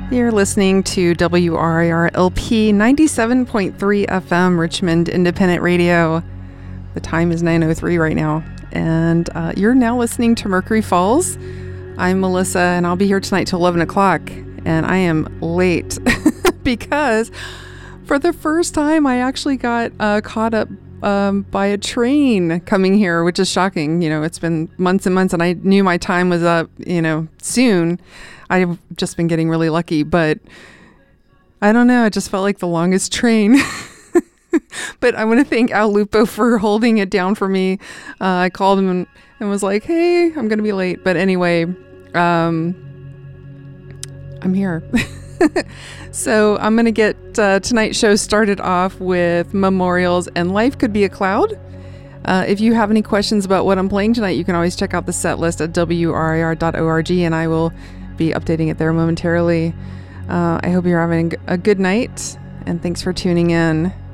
You're listening to WRIR LP 97.3 FM, Richmond Independent Radio. The time is 9:03 right now, and you're now listening to Mercury Falls. I'm Melissa, and I'll be here tonight till 11 o'clock, and I am late because for the first time I actually got caught up by a train coming here, which is shocking. You know, it's been months and months, and I knew my time was up, soon. I've just been getting really lucky, but I don't know. It just felt like the longest train. But I want to thank Al Lupo for holding it down for me. I called him and was like, hey, I'm going to be late. But anyway, I'm here. So I'm going to get tonight's show started off with Memorials and Life Could Be a Cloud. If you have any questions about what I'm playing tonight, you can always check out the set list at WRIR.org, and I will be updating it there momentarily. I hope you're having a good night, and thanks for tuning in.